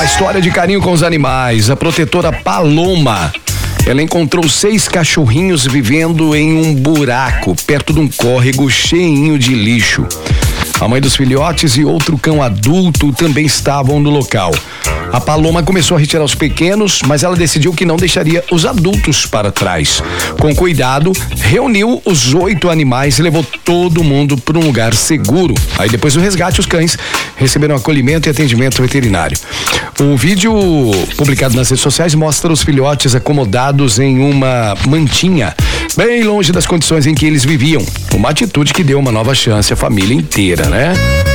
história de carinho com os animais. A protetora Paloma, ela encontrou 6 cachorrinhos vivendo em um buraco perto de um córrego cheinho de lixo. A mãe dos filhotes e outro cão adulto também estavam no local. A Paloma começou a retirar os pequenos, mas ela decidiu que não deixaria os adultos para trás. Com cuidado, reuniu os 8 animais e levou todo mundo para um lugar seguro. Aí depois do resgate, os cães receberam acolhimento e atendimento veterinário. O vídeo publicado nas redes sociais mostra os filhotes acomodados em uma mantinha, bem longe das condições em que eles viviam. Uma atitude que deu uma nova chance à família inteira, né?